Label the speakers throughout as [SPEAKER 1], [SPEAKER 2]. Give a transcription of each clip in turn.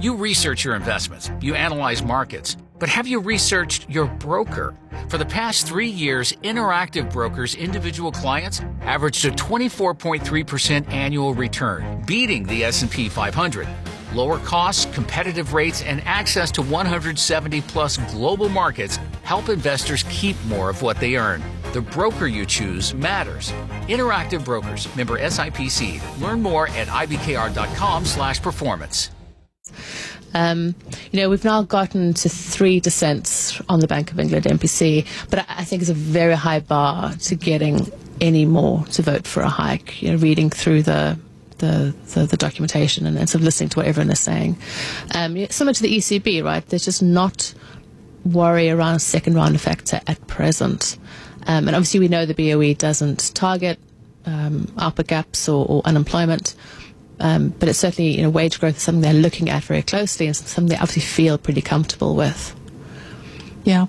[SPEAKER 1] You research your investments, you analyze markets, but have you researched your broker? For the past 3 years, Interactive Brokers' individual clients averaged a 24.3% annual return, beating the S&P 500. Lower costs, competitive rates, and access to 170-plus global markets help investors keep more of what they earn. The broker you choose matters. Interactive Brokers, member SIPC. Learn more at ibkr.com/performance.
[SPEAKER 2] We've now gotten to 3 dissents on the Bank of England MPC, but I think it's a very high bar to getting any more to vote for a hike. Reading through the documentation and sort of listening to what everyone is saying. Similar to the ECB, right? There's just not worry around a second round effect at present. And obviously we know the BOE doesn't target output gaps or unemployment. But it's certainly, wage growth is something they're looking at very closely and something they obviously feel pretty comfortable with.
[SPEAKER 3] Yeah.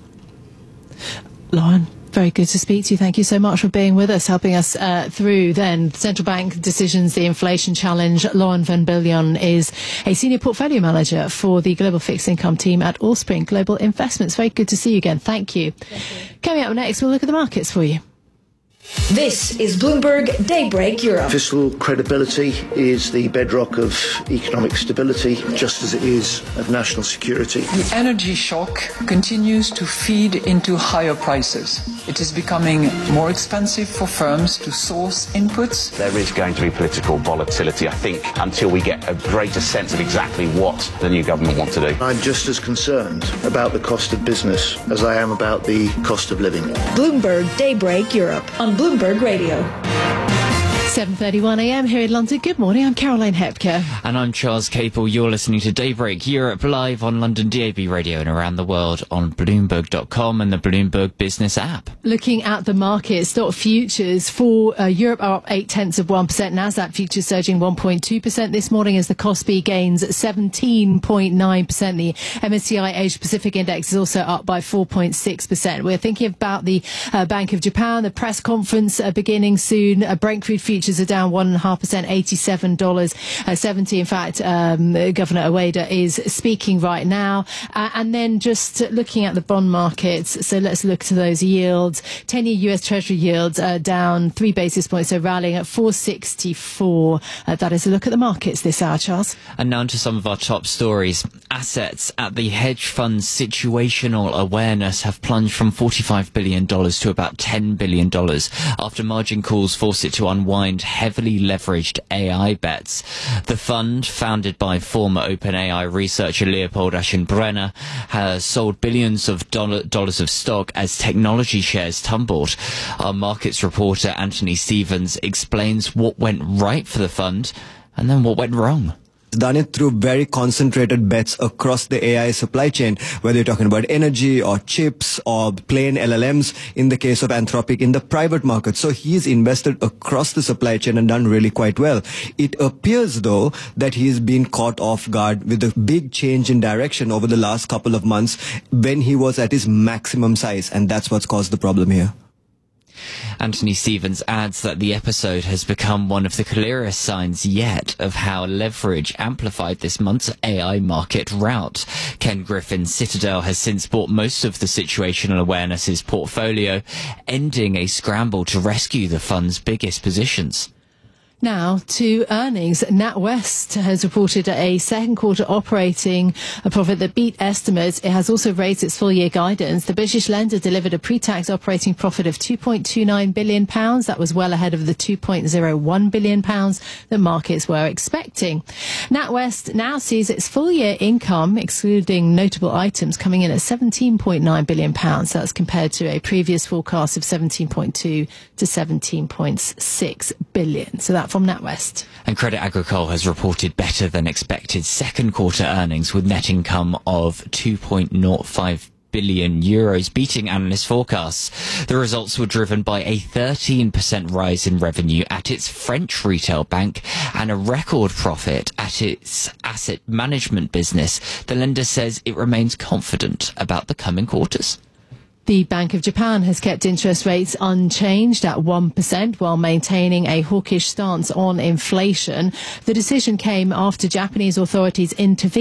[SPEAKER 3] Lauren, very good to speak to you. Thank you so much for being with us, helping us through then central bank decisions, the inflation challenge. Lauren van Biljon is a senior portfolio manager for the global fixed income team at Allspring Global Investments. Very good to see you again. Thank you. Coming up next, we'll look at the markets for you.
[SPEAKER 4] This is Bloomberg Daybreak Europe.
[SPEAKER 5] Fiscal credibility is the bedrock of economic stability, just as it is of national security.
[SPEAKER 6] The energy shock continues to feed into higher prices. It is becoming more expensive for firms to source inputs.
[SPEAKER 7] There is going to be political volatility, I think, until we get a greater sense of exactly what the new government wants to do.
[SPEAKER 5] I'm just as concerned about the cost of business as I am about the cost of living.
[SPEAKER 4] Bloomberg Daybreak Europe on Bloomberg Radio.
[SPEAKER 3] 7:31 a.m. here in London. Good morning, I'm Caroline Hepker.
[SPEAKER 8] And I'm Charles Capel. You're listening to Daybreak Europe live on London DAB radio and around the world on Bloomberg.com and the Bloomberg Business app.
[SPEAKER 3] Looking at the market, stock futures for Europe are up 0.8%. Nasdaq futures surging 1.2% this morning as the Kospi gains 17.9%. The MSCI Asia Pacific Index is also up by 4.6%. We're thinking about the Bank of Japan, the press conference beginning soon. Brent crude futures are down 1.5%, $87.70. In fact, Governor Ueda is speaking right now. And then just looking at the bond markets, so let's look to those yields. 10-year US Treasury yields are down 3 basis points, so rallying at 464. That is a look at the markets this hour, Charles.
[SPEAKER 8] And now to some of our top stories. Assets at the hedge fund's situational awareness have plunged from $45 billion to about $10 billion after margin calls forced it to unwind heavily leveraged AI bets. The fund, founded by former OpenAI researcher Leopold Aschenbrenner, has sold billions of dollars of stock as technology shares tumbled. Our markets reporter Anthony Stevens explains what went right for the fund and then what went wrong.
[SPEAKER 9] Done it through very concentrated bets across the AI supply chain, whether you're talking about energy or chips or plain LLMs in the case of Anthropic in the private market. So he's invested across the supply chain and done really quite well. It appears, though, that he's been caught off guard with a big change in direction over the last couple of months when he was at his maximum size, and that's what's caused the problem here.
[SPEAKER 8] Anthony Stevens adds that the episode has become one of the clearest signs yet of how leverage amplified this month's AI market rout. Ken Griffin's Citadel has since bought most of the situational awareness's portfolio, ending a scramble to rescue the fund's biggest positions.
[SPEAKER 3] Now to earnings. NatWest has reported a second quarter operating profit that beat estimates. It has also raised its full year guidance. The British lender delivered a pre-tax operating profit of £2.29 billion. That was well ahead of the £2.01 billion that markets were expecting. NatWest now sees its full year income, excluding notable items, coming in at £17.9 billion. That's compared to a previous forecast of 17.2 to 17.6 billion. So that from NatWest.
[SPEAKER 8] And Crédit Agricole has reported better than expected second quarter earnings with net income of €2.05 billion, beating analyst forecasts. The results were driven by a 13% rise in revenue at its French retail bank and a record profit at its asset management business. The lender says it remains confident about the coming quarters.
[SPEAKER 3] The Bank of Japan has kept interest rates unchanged at 1% while maintaining a hawkish stance on inflation. The decision came after Japanese authorities intervened